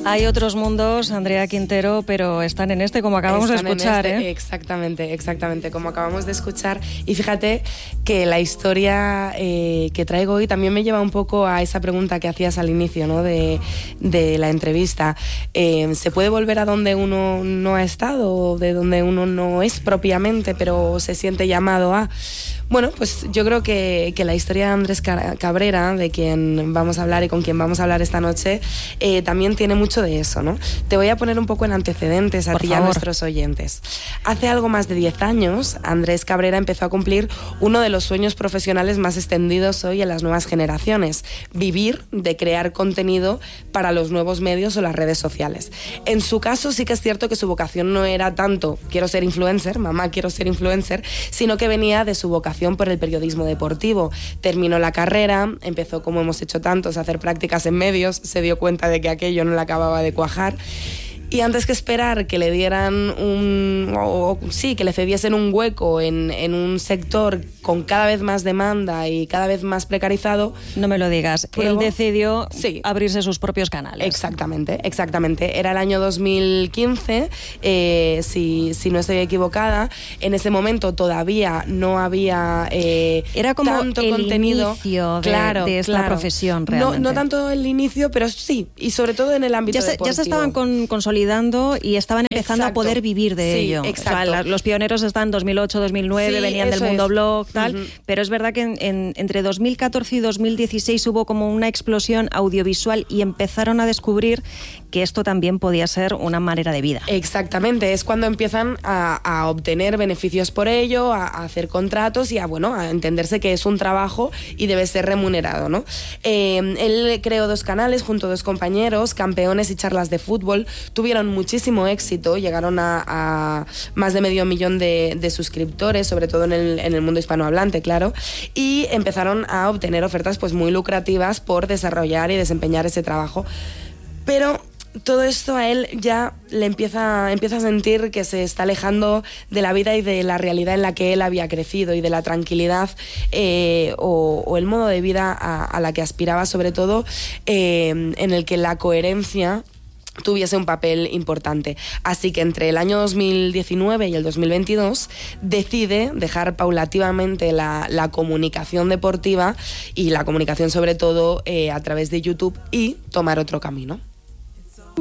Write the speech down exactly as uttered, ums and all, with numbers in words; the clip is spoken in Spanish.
Hay otros mundos, Andrea Quintero, pero están en este, como acabamos Están de escuchar. en este, ¿eh? Exactamente, exactamente, como acabamos de escuchar. Y fíjate que la historia eh, que traigo hoy también me lleva un poco a esa pregunta que hacías al inicio, ¿no? de, de la entrevista. Eh, ¿Se puede volver a donde uno no ha estado, de donde uno no es propiamente, pero se siente llamado a...? Bueno, pues yo creo que, que la historia de Andrés Cabrera, de quien vamos a hablar y con quien vamos a hablar esta noche, eh, también tiene mucho de eso, ¿no? Te voy a poner un poco en antecedentes a Por ti y a favor. nuestros oyentes. Hace algo más de diez años, Andrés Cabrera empezó a cumplir uno de los sueños profesionales más extendidos hoy en las nuevas generaciones: vivir de crear contenido para los nuevos medios o las redes sociales. En su caso sí que es cierto que su vocación no era tanto quiero ser influencer, mamá quiero ser influencer, sino que venía de su vocación por el periodismo deportivo. Terminó la carrera, empezó, como hemos hecho tantos, a hacer prácticas en medios, se dio cuenta de que aquello no le acababa de cuajar. Y antes que esperar que le dieran un... o, sí, que le cediesen un hueco en, en un sector con cada vez más demanda y cada vez más precarizado... No me lo digas. Pruebo. Él decidió Sí. abrirse sus propios canales. Exactamente, exactamente. Era el año dos mil quince, eh, si, si no estoy equivocada. En ese momento todavía no había eh, Era como tanto el contenido. inicio de, claro, de esta claro. profesión, No, realmente. no tanto el inicio, pero sí, y sobre todo en el ámbito Ya se, deportivo. ya se estaban con, consolidando y estaban empezando Exacto. a poder vivir de Sí, ello. exacto. O sea, la, los pioneros están en dos mil ocho, dos mil nueve, Sí, venían del eso mundo es. blog, tal. Uh-huh. Pero es verdad que en, en, entre dos mil catorce y dos mil dieciséis hubo como una explosión audiovisual y empezaron a descubrir que esto también podía ser una manera de vida. Exactamente, es cuando empiezan a, a obtener beneficios por ello, a, a hacer contratos y a, bueno, a entenderse que es un trabajo y debe ser remunerado, ¿no? Eh, él creó dos canales junto a dos compañeros, Campeones y Charlas de Fútbol. Tuvieron muchísimo éxito, llegaron a, a más de medio millón de, de suscriptores, sobre todo en el, en el mundo hispanohablante, claro, y empezaron a obtener ofertas pues muy lucrativas por desarrollar y desempeñar ese trabajo. Pero todo esto a él ya le empieza, empieza a sentir que se está alejando de la vida y de la realidad en la que él había crecido y de la tranquilidad eh, o, o el modo de vida a, a la que aspiraba, sobre todo eh, en el que la coherencia tuviese un papel importante. Así que entre el año dos mil diecinueve y el dos mil veintidós decide dejar paulativamente la, la comunicación deportiva y la comunicación sobre todo eh, a través de YouTube y tomar otro camino.